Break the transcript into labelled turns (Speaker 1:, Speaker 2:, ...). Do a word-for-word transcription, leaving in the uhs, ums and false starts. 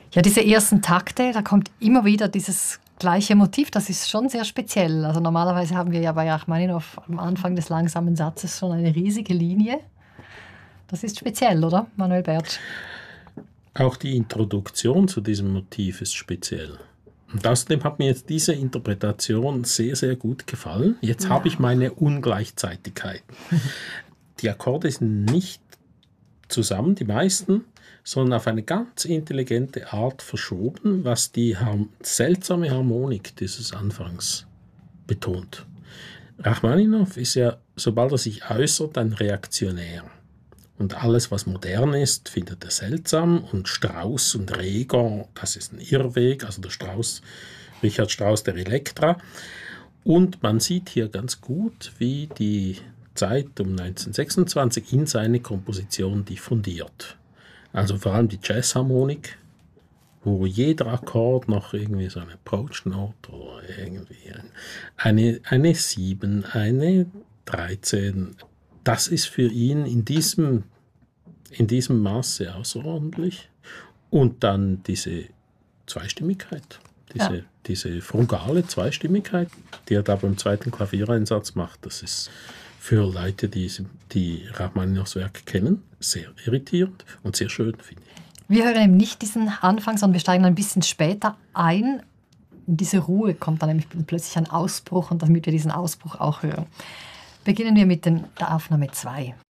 Speaker 1: Ja, diese ersten Takte, da kommt immer wieder dieses gleiche Motiv, das ist schon sehr speziell. Also normalerweise haben wir ja bei Rachmaninow am Anfang des langsamen Satzes schon eine riesige Linie. Das ist speziell, oder, Manuel Bertsch?
Speaker 2: Auch die Introduktion zu diesem Motiv ist speziell. Und außerdem hat mir jetzt diese Interpretation sehr, sehr gut gefallen. Jetzt ja. habe ich meine Ungleichzeitigkeiten. Die Akkorde sind nicht zusammen, die meisten, sondern auf eine ganz intelligente Art verschoben, was die Harm- seltsame Harmonik dieses Anfangs betont. Rachmaninow ist ja, sobald er sich äußert, ein Reaktionär. Und alles, was modern ist, findet er seltsam. Und Strauss und Reger, das ist ein Irrweg. Also der Strauss, Richard Strauss, der Elektra. Und man sieht hier ganz gut, wie die Zeit um neunzehnhundertsechsundzwanzig in seine Komposition diffundiert. Also vor allem die Jazzharmonik, wo jeder Akkord noch irgendwie so eine Approach Note oder irgendwie eine, eine sieben, eine dreizehn. Das ist für ihn in diesem, in diesem Maße außerordentlich. Und dann diese Zweistimmigkeit, diese, ja. diese frugale Zweistimmigkeit, die er da beim zweiten Klaviereinsatz macht, das ist für Leute, die, die Rachmaninows Werk kennen, sehr irritierend und sehr schön, finde ich.
Speaker 1: Wir hören eben nicht diesen Anfang, sondern wir steigen ein bisschen später ein. In diese Ruhe kommt dann nämlich plötzlich ein Ausbruch und damit wir diesen Ausbruch auch hören. Beginnen wir mit den, der Aufnahme zwei.